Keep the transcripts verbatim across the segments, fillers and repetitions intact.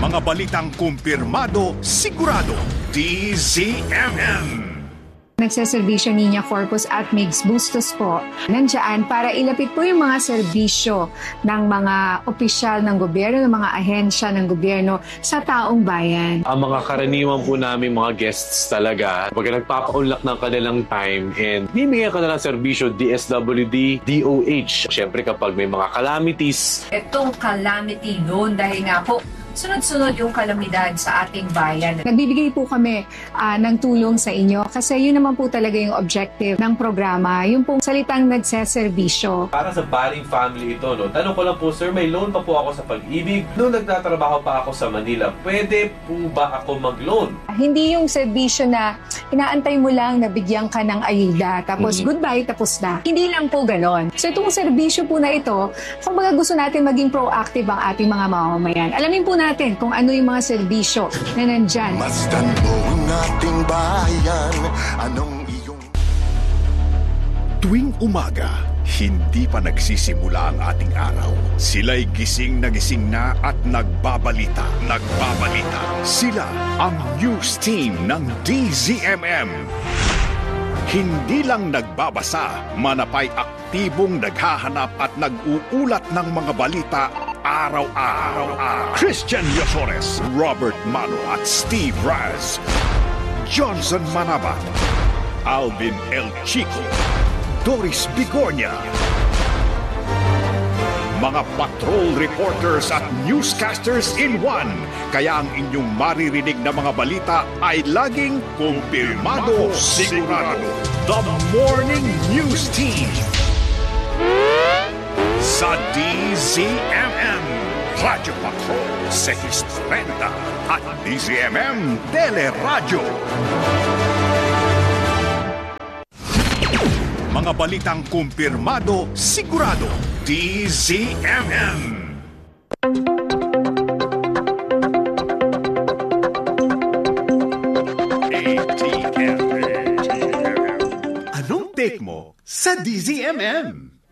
Mga balitang kumpirmado, sigurado. D Z M M. Nagseserbisyo Niña Corpus at Migs Bustos po nandiyan para ilapit po yung mga serbisyo ng mga opisyal ng gobyerno, ng mga ahensya ng gobyerno sa taong bayan. Ang mga karaniwan po namin mga guests talaga, pag nagpapaunlak ng kanilang time and bibigyan ka na ng serbisyo, D S W D, D O H. Siyempre kapag may mga calamities. Itong calamity loan dahil nga po sunod-sunod yung kalamidad sa ating bayan. Nagbibigay po kami uh, ng tulong sa inyo kasi yun naman po talaga yung objective ng programa, yung pong salitang nagseserbisyo. Para sa Baring family ito, no? Tanong ko lang po, sir, may loan pa po ako sa Pag-ibig. Noong nagtatrabaho pa ako sa Manila, pwede po ba ako mag-loan? Hindi yung serbisyo na inaantay mo lang na bigyan ka ng ayuda, tapos mm-hmm. goodbye, tapos na. Hindi lang po ganon. So itong serbisyo po na ito, kung baga gusto natin maging proactive ang ating mga mamamayan. Alamin po natin kung ano yung mga serbisyo na nandyan. Masdan mo ang ating bayan, anong iyong... Tuwing umaga, hindi pa nagsisimula ang ating araw. Sila'y gising na gising na at nagbabalita. Nagbabalita. Sila ang news team ng D Z M M. Hindi lang nagbabasa, manapay aktibong naghahanap at nag-uulat ng mga balita araw-araw. Christian Yosores, Robert Mano at Steve Raz. Johnson Manabat, Alvin El Chico, Doris Bigornia. Mga patrol reporters at newscasters in one. Kaya ang inyong maririnig na mga balita ay laging kumpirmado, sigurado. The Morning News Team sa D Z M M, Radyo Patrol six thirty at D Z M M Teleradyo. Mga balitang kumpirmado, sigurado. D Z M M. A T M. Anong take mo sa D Z M M?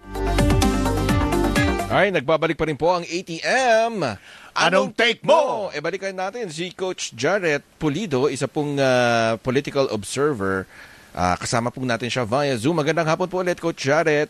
Ay, nagbabalik pa rin po ang A T M. Anong take mo? E balikan natin si Coach Jarrett Pulido, isa pong uh, political observer. Uh, kasama po natin siya via Zoom. Magandang hapon po ulit, Coach Jarrett.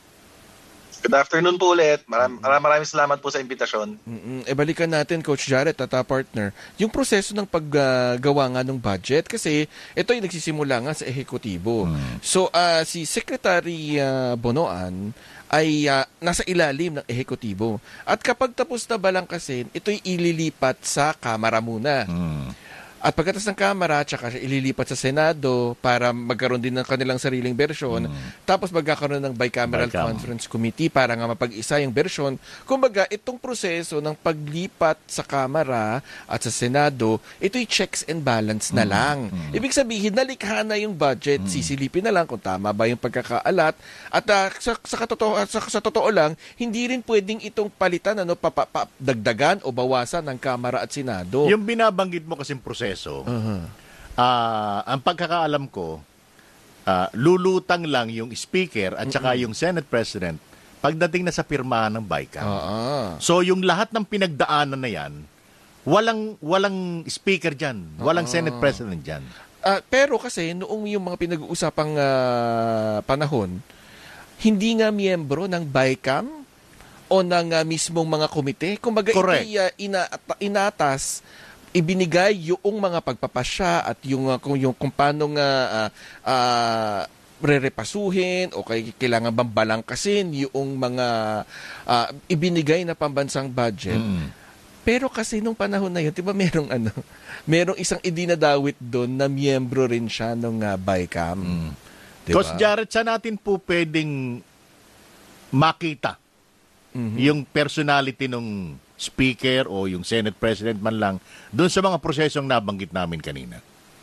Good afternoon po ulit. Maram, maraming salamat po sa imbitasyon. Mm-mm. E balikan natin, Coach Jarrett at uh, partner, yung proseso ng paggawa uh, nga ng budget kasi ito ay nagsisimula nga sa ehekutibo. Hmm. So, uh, si Secretary uh, Bonoan ay uh, nasa ilalim ng ehekutibo. At kapag tapos na balangkasin, ito'y ililipat sa Kamara muna. Hmm. At pagkatas ng Kamara, tsaka ililipat sa Senado para magkaroon din ng kanilang sariling bersyon. Mm. Tapos magkakaroon ng Bicameral Bicam. Conference Committee para nga mapag-isa yung bersyon. Kumbaga, itong proseso ng paglipat sa Kamara at sa Senado, ito'y checks and balance na lang. Mm. Ibig sabihin, nalikha na yung budget. Mm. Sisilipin na lang kung tama ba yung pagkakaalat. At uh, sa, sa, katotoo, sa, sa totoo lang, hindi rin pwedeng itong palitan, ano, pa, pa, pa, dagdagan o bawasan ng Kamara at Senado. Yung binabanggit mo kasing proseso, Uh-huh. Uh, ang pagkakaalam ko, uh, lulutang lang yung speaker at saka uh-huh. yung Senate President pagdating na sa pirmahan ng Bicam. Uh-huh. So yung lahat ng pinagdaanan na yan, walang walang speaker dyan, walang uh-huh. Senate President dyan. Uh, pero kasi noong yung mga pinag-uusapang uh, panahon, hindi nga miyembro ng Bicam o ng uh, mismong mga komite. Kumbaga, iti, uh, ina- inatas ibinigay yung mga pagpapasya at yung uh, kung yung kung paano nga uh, uh, rerepasuhin o kay kailangan bang balangkasin yung mga uh, ibinigay na pambansang budget. Mm. Pero kasi nung panahon na yun, 'di ba merong ano, merong isang idinadawit doon na miyembro rin siya nung uh, Bicam. Mm. Diba? Coach Jarrett, saan natin po pwedeng makita mm-hmm. yung personality nung speaker o yung Senate President man lang doon sa mga prosesong nabanggit namin kanina?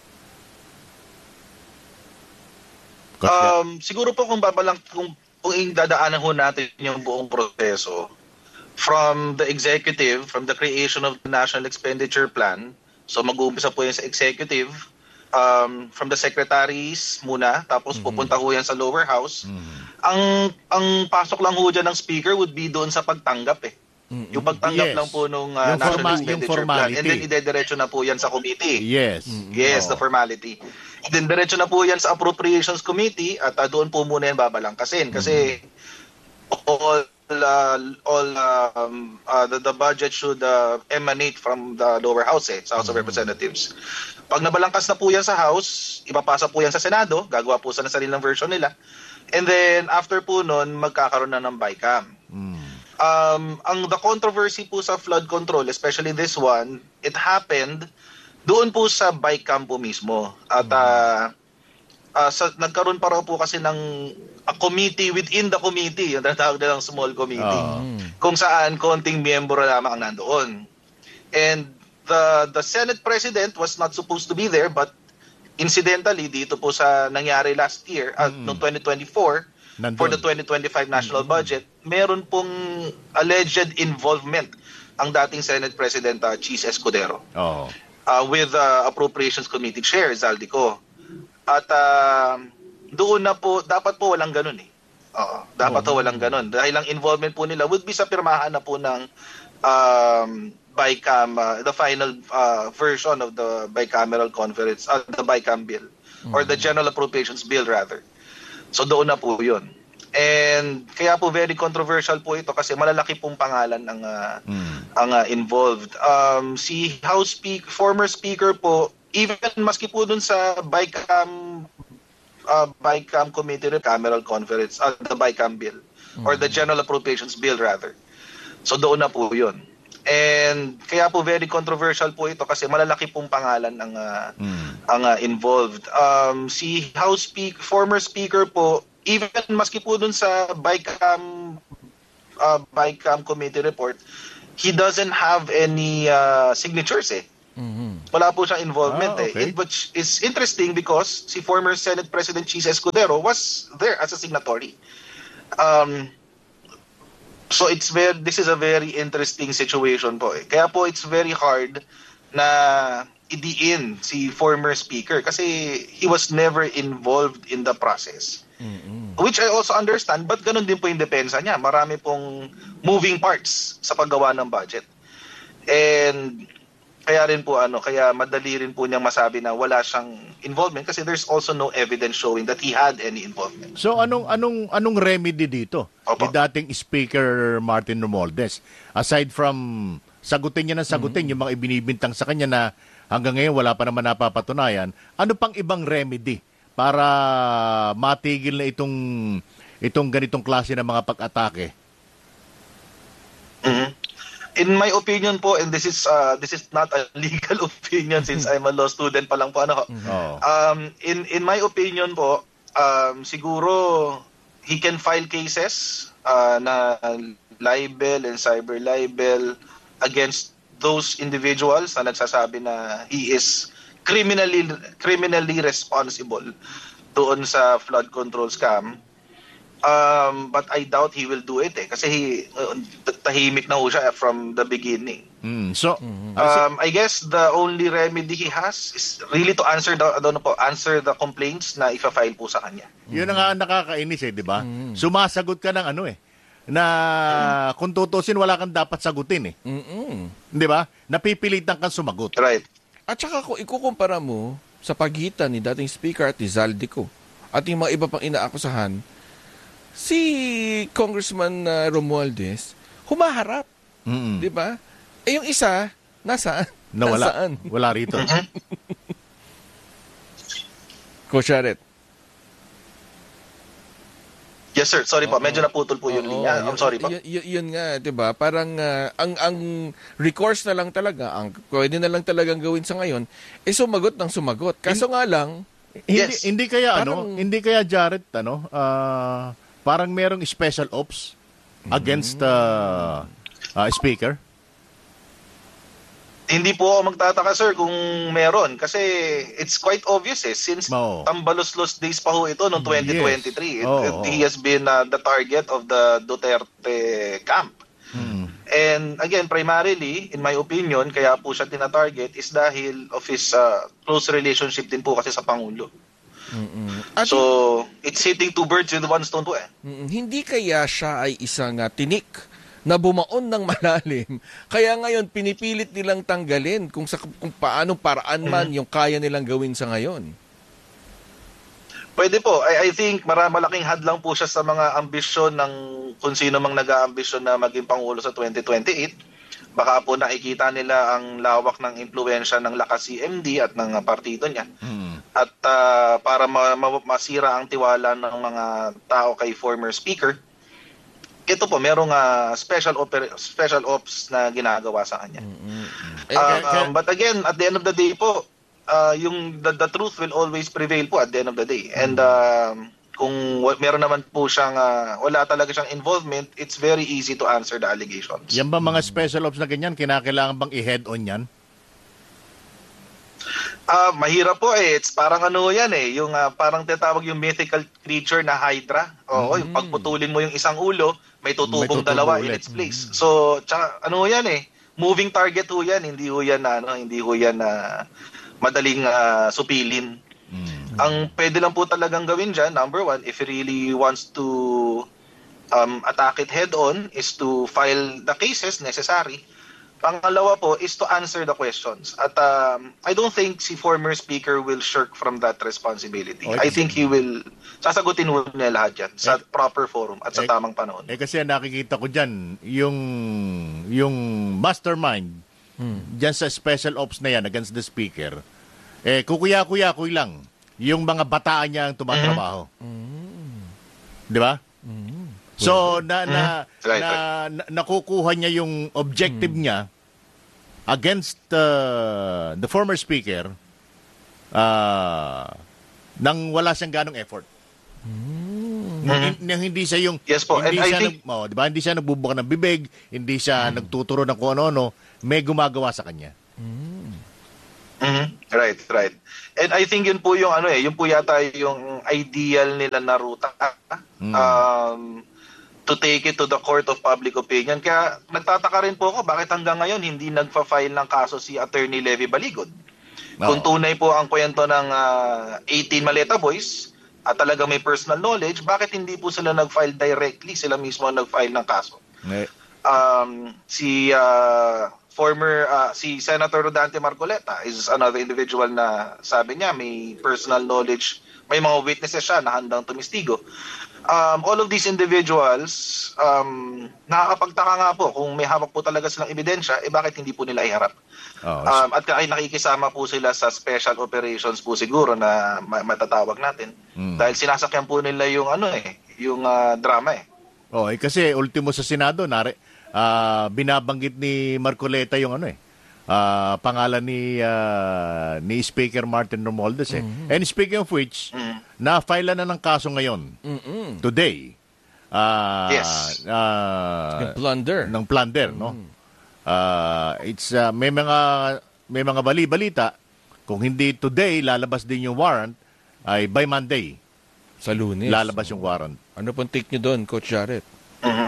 Um, siguro po kung babalang kung, kung dadaanan ho natin yung buong proseso from the executive, from the creation of the National Expenditure Plan. So mag-uumpisa po yan sa executive, um, from the secretaries muna, tapos mm-hmm. pupunta ho yan sa lower house. Mm-hmm. Ang ang pasok lang ho dyan ng speaker would be doon sa pagtanggap eh. Mm-hmm. Yung pagtanggap yes. lang po nung uh, yung National forma- Expenditure Plan. And then idediretso na po yan sa committee. Yes. Mm-hmm. Yes, oh. the formality. And then diretso na po yan sa Appropriations Committee at uh, doon po muna yan babalangkasin. Kasi mm-hmm. all uh, all um, uh, the, the budget should uh, emanate from the lower house, eh, sa House mm-hmm. of Representatives. Pag nabalangkas na po yan sa House, ipapasa po yan sa Senado, gagawa po sa sariling version nila. And then, after po nun, magkakaroon na ng BICAM. Mm. Um, ang the controversy po sa flood control, especially this one, it happened doon po sa BICAM po mismo. At uh, uh, sa, nagkaroon pa raw po kasi ng a committee within the committee, yung tinatawag nilang small committee, oh. kung saan konting miyembro lamang ang nandoon. And the the Senate President was not supposed to be there, but incidentally, dito po sa nangyari last year, at uh, mm. noong twenty twenty-four, Nandun. For the twenty twenty-five national mm. budget, meron pong alleged involvement ang dating Senate President uh, Cheese Escudero oh. uh, with uh, Appropriations Committee Chair Zaldico. At uh, doon na po, dapat po walang ganun eh. Oo, dapat oh. po walang ganun. Dahil ang involvement po nila would be sa pirmahan na po ng um, BICAM, uh, the final uh, version of the bicameral conference, uh, the BICAM bill, mm-hmm. or the General Appropriations Bill rather. So doon na po yun. And kaya po very controversial po ito kasi malalaki pong pangalan ang, uh, mm. ang uh, involved. Um, si House Speaker, former Speaker po, even maski po dun sa BICAM, uh, BICAM Committee, Bicameral Conference, uh, the BICAM bill, mm-hmm. or the General Appropriations Bill rather. So doon na po yun. And kaya po very controversial po ito kasi malalaki pong pangalan ang uh, mm. ang uh, involved. Um, si House Speaker, former Speaker po, even maski po dun sa BICAM uh, BICAM committee report, he doesn't have any uh, signatures eh. Mm-hmm. Wala po siyang involvement ah, okay. eh. It, which is interesting because si former Senate President Cheese Escudero was there as a signatory. Um So it's very this is a very interesting situation po eh. Kaya po it's very hard na idiin si former speaker kasi he was never involved in the process. Mm-hmm. Which I also understand, but ganun din po yung depensa niya. Marami pong moving parts sa paggawa ng budget. And kaya rin po ano, kaya madali rin po niyang masabi na wala siyang involvement kasi there's also no evidence showing that he had any involvement. So anong anong anong remedy dito? Opo. Ni dating Speaker Martin Romualdez, aside from sagutin niya ng sagutin mm-hmm. yung mga ibinibintang sa kanya na hanggang ngayon wala pa naman napapatunayan, ano pang ibang remedy para matigil na itong itong ganitong klase ng mga pag-atake? Mhm. In my opinion po, and this is uh, this is not a legal opinion since I'm a law student pa lang po ano. Oh. Um in in my opinion po, um siguro he can file cases uh, na libel and cyber libel against those individuals na nagsasabi na he is criminally criminally responsible doon sa flood control scam. Um, but I doubt he will do it eh kasi he, uh, tahimik na ho siya from the beginning. Mm, so um, I guess the only remedy he has is really to answer the ano po, answer the complaints na ifa-file po sa kanya. Yun ang mm. nakakainis eh, 'di ba? Mm. Sumasagot ka ng ano eh na mm. kung tutusin wala kang dapat sagutin eh. Mm-mm. 'Di ba? Napipilitan kang sumagot. Right. At saka kung ikukumpara mo sa pagitan ni dating Speaker at ni Zaldico at yung mga iba pang inaakusahan, si Congressman uh, Romualdez humaharap, mm-hmm. 'di ba? Eh yung isa nasaan? Nawala. Nasaan? Wala rito. Coach Jared. Yes sir, sorry po. Medyo naputol po yung linya. I'm sorry po. Y- y- yun nga, 'di ba? Parang uh, ang ang recourse na lang talaga, ang pwede na lang talagang gawin sa ngayon eh sumagot ng sumagot. Kaso nga lang, hindi yes. hindi kaya parang, ano, hindi kaya Jared ano, uh, parang merong special ops against the uh, uh, speaker? Hindi po ako magtataka sir kung meron kasi it's quite obvious eh since oh. tambalos-los days pa ho ito noong twenty twenty-three. Yes. Oh, it, oh. He has been uh, the target of the Duterte camp. Hmm. And again, primarily, in my opinion, kaya po siya tina-target is dahil of his uh, close relationship din po kasi sa Pangulo. At so, it's hitting two birds with one stone po eh. Mm-mm. Hindi kaya siya ay isang uh, tinik na bumaon ng malalim. Kaya ngayon, pinipilit nilang tanggalin kung, sa, kung paano paraan man yung kaya nilang gawin sa ngayon. Pwede po. I, I think mara, malaking hadlang po siya sa mga ambisyon ng kung sino mang nag-aambisyon na maging Pangulo sa twenty twenty-eight. Baka po nakikita nila ang lawak ng impluensya ng lakas C M D at ng partido niya. Mm. At uh, para ma- ma- masira ang tiwala ng mga tao kay former speaker, ito po, merong uh, special oper- special ops na ginagawa sa kanya. Mm-hmm. Uh, um, but again, at the end of the day po, uh, yung the, the truth will always prevail po at the end of the day. Mm-hmm. And uh, kung w- meron naman po siyang, uh, wala talaga siyang involvement, it's very easy to answer the allegations. Yan ba mga special ops na ganyan, kinakailangan bang i-head on yan? Ah, uh, mahirap po eh. It's parang ano yan eh, yung uh, parang tinatawag yung mythical creature na Hydra. Oo, mm-hmm. yung pagputulin mo yung isang ulo, may tutubong may dalawa ulit. In its place. Mm-hmm. So, tsaka, ano yan eh, moving target ho yan, hindi ho yan na ano, hindi ho yan na uh, madaling uh, supilin. Mm-hmm. Ang pwede lang po talagang gawin diyan, number one, if he really wants to um, attack it head on, is to file the cases necessary. Pangalawa po is to answer the questions. At um, I don't think si former speaker will shirk from that responsibility. Okay. I think he will, sasagutin mo niya lahat yan sa eh, proper forum at sa eh, tamang panahon. Eh kasi nakikita ko dyan, yung, yung mastermind hmm. dyan sa special ops na yan against the speaker, eh kukuya-kuya-kuy lang yung mga bataan niya ang tumatrabaho. Mm-hmm. Di ba? Mm-hmm. So, na, na, mm-hmm. right, na, right. na, nakukuha niya yung objective mm-hmm. niya against uh, the former speaker uh, nang wala siyang ganong effort. Mm-hmm. Nang hindi siya yung yes po. hindi And siya I think, nag, oh, di ba? Hindi siya nagbubuka ng bibig, hindi siya mm-hmm. nagtuturo ng kung ano-ano, may gumagawa sa kanya. Mm-hmm. Mm-hmm. Right, right. And I think yun po yung ano eh, yun po yata yung ideal nila na ruta. Mm-hmm. Um to take it to the court of public opinion. Kaya nagtataka rin po ako bakit hanggang ngayon hindi nagfa-file ng kaso si Attorney Levy Baligod. No. Kung tunay po ang kwento ng uh, eighteen Maleta Boys at talaga may personal knowledge, bakit hindi po sila nag-file directly? Sila mismo ang nag-file ng kaso. Okay. Um, si uh, former, uh, si Senator Rodante Marcoleta is another individual na sabi niya may personal knowledge, may mga witnesses siya na handang tumistigo. Um, all of these individuals, um, nakakapagtaka nga po kung may hawak po talaga silang ebidensya, eh bakit hindi po nila iharap? Oh, um, at ay nakikisama po sila sa special operations po siguro na matatawag natin. Mm. Dahil sinasakyan po nila yung ano eh, yung uh, drama eh. Oh, eh, kasi ultimo sa Senado, nare, uh, binabanggit ni Marcoleta yung ano eh, uh, pangalan ni uh, ni Speaker Martin Romualdez eh. Mm-hmm. And speaking of which, mm-hmm. na-file na ng kaso ngayon, mm-hmm. today. Uh, yes. ng Uh, plunder. Ng plunder, mm-hmm. no? Uh, it's uh, may mga may mga bali-balita, kung hindi today lalabas din yung warrant, ay by Monday. Sa Lunes. Lalabas yung warrant. Ano pong take nyo doon, Coach Jarrett? Mm-hmm.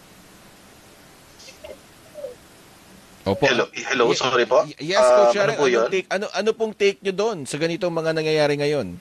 Opo. Hello, hello, sorry po. Yes, Coach Jarrett. Uh, ano, ano, take, ano, ano pong take nyo doon sa ganitong mga nangyayari ngayon?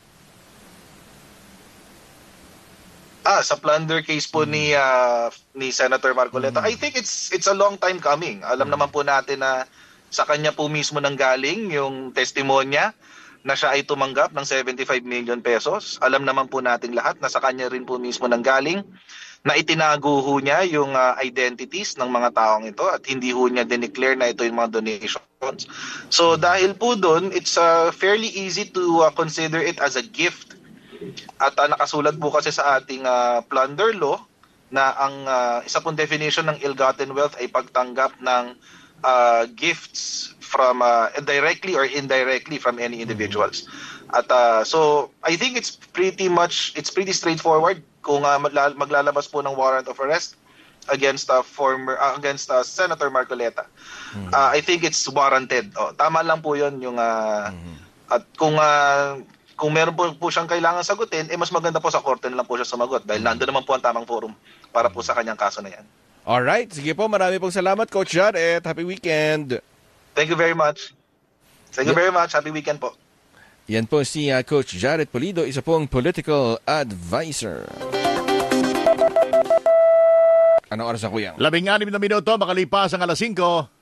Ah, sa plunder case po mm. ni uh, ni Senator Marcoleta, mm. I think it's it's a long time coming. Alam mm. naman po natin na sa kanya po mismo nanggaling yung testimonya na siya ay tumanggap ng seventy-five million pesos. Alam naman po nating lahat na sa kanya rin po mismo nanggaling na itinago ho niya yung uh, identities ng mga taong ito at hindi ho niya dineclare na ito yung mga donations. So dahil po doon, it's uh, fairly easy to uh, consider it as a gift. At uh, nakasulat po kasi sa ating uh, plunder law na ang uh, isa pong definition ng ill-gotten wealth ay pagtanggap ng uh, gifts from uh, directly or indirectly from any individuals. At uh, so I think it's pretty much it's pretty straightforward kung uh, magla- maglalabas po ng warrant of arrest against uh, former uh, against uh, Senator Marcoleta. Mm-hmm. Uh, I think it's warranted. Oh, tama lang po 'yon yung uh, mm-hmm. at kung uh, kung meron po, po siyang kailangan sagutin, eh mas maganda po sa korte na lang po siya sumagot dahil nandoon naman po ang tamang forum para po sa kanyang kaso na yan. Alright, sige po. Marami pong salamat, Coach Jarrett. Happy weekend. Thank you very much. Thank you very much. Happy weekend po. Yan po si uh, Coach Jarrett Pulido, isa pong political advisor. Anong oras ako yan? Labing anim na minuto, makalipas ang alas singko.